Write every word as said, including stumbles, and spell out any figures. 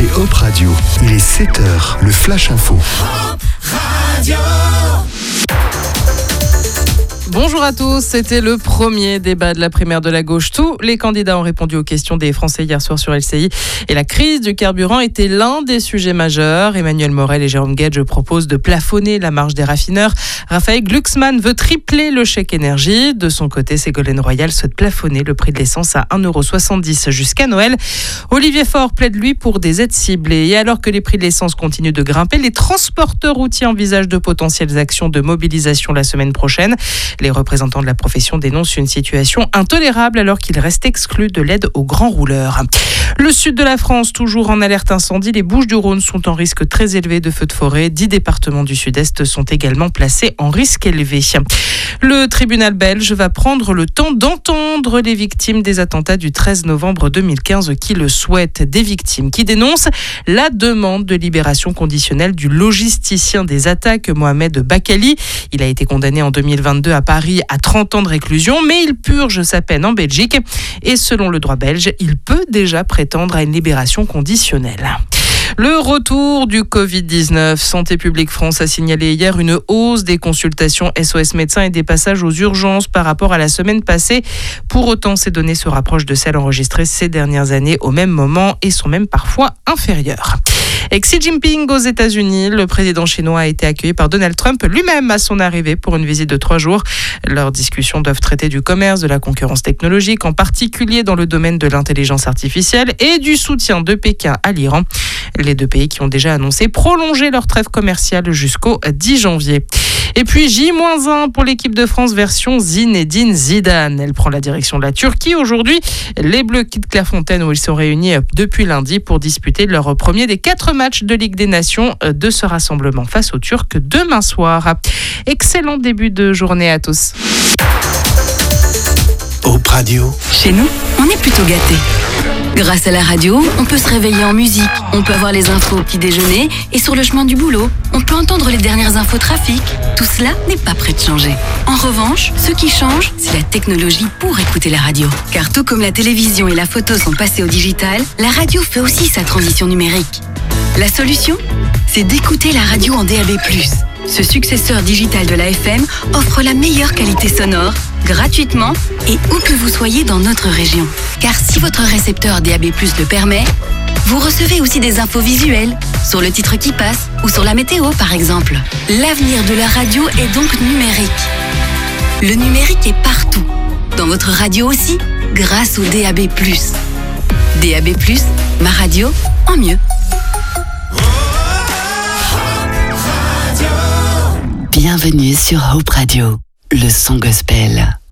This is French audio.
écoutez Hope Radio. Il est sept heures, le Flash Info. Hope Radio. Bonjour à tous, c'était le premier débat de la primaire de la gauche. Tous les candidats ont répondu aux questions des Français hier soir sur L C I et la crise du carburant était l'un des sujets majeurs. Emmanuel Morel et Jérôme Guedj proposent de plafonner la marge des raffineurs. Raphaël Glucksmann veut tripler le chèque énergie. De son côté, Ségolène Royal souhaite plafonner le prix de l'essence à un euro soixante-dix jusqu'à Noël. Olivier Faure plaide lui pour des aides ciblées. Et alors que les prix de l'essence continuent de grimper, les transporteurs routiers envisagent de potentielles actions de mobilisation la semaine prochaine. Les représentants de la profession dénoncent une situation intolérable alors qu'ils restent exclus de l'aide aux grands rouleurs. Le sud de la France, toujours en alerte incendie, les Bouches-du-Rhône sont en risque très élevé de feux de forêt. Dix départements du sud-est sont également placés en risque élevé. Le tribunal belge va prendre le temps d'entendre les victimes des attentats du treize novembre deux mille quinze qui le souhaitent. Des victimes qui dénoncent la demande de libération conditionnelle du logisticien des attaques, Mohamed Bakali. Il a été condamné en deux mille vingt-deux à Paris à trente ans de réclusion, mais il purge sa peine en Belgique. Et selon le droit belge, il peut déjà prétendre à une libération conditionnelle. Le retour du covid dix-neuf. Santé publique France a signalé hier une hausse des consultations S O S médecins et des passages aux urgences par rapport à la semaine passée. Pour autant, ces données se rapprochent de celles enregistrées ces dernières années au même moment et sont même parfois inférieures. Et Xi Jinping aux États-Unis, le président chinois a été accueilli par Donald Trump lui-même à son arrivée pour une visite de trois jours. Leurs discussions doivent traiter du commerce, de la concurrence technologique, en particulier dans le domaine de l'intelligence artificielle et du soutien de Pékin à l'Iran. Les deux pays qui ont déjà annoncé prolonger leur trêve commerciale jusqu'au dix janvier. Et puis J un pour l'équipe de France version Zinedine Zidane. Elle prend la direction de la Turquie aujourd'hui. Les Bleus quittent Clairefontaine où ils sont réunis depuis lundi pour disputer leur premier des quatre matchs de Ligue des Nations de ce rassemblement face aux Turcs demain soir. Excellent début de journée à tous. Hope Radio. Chez nous, on est plutôt gâtés. Grâce à la radio, on peut se réveiller en musique, on peut avoir les infos au petit déjeuner et sur le chemin du boulot, on peut entendre les dernières infos trafic. Tout cela n'est pas prêt de changer. En revanche, ce qui change, c'est la technologie pour écouter la radio. Car tout comme la télévision et la photo sont passés au digital, la radio fait aussi sa transition numérique. La solution, c'est d'écouter la radio en D A B plus. Ce successeur digital de la F M offre la meilleure qualité sonore, gratuitement et où que vous soyez dans notre région. Car si votre récepteur D A B plus le permet, vous recevez aussi des infos visuelles sur le titre qui passe ou sur la météo par exemple. L'avenir de la radio est donc numérique. Le numérique est partout, dans votre radio aussi, grâce au D A B plus. D A B plus, ma radio en mieux. Bienvenue sur Hope Radio, le son gospel.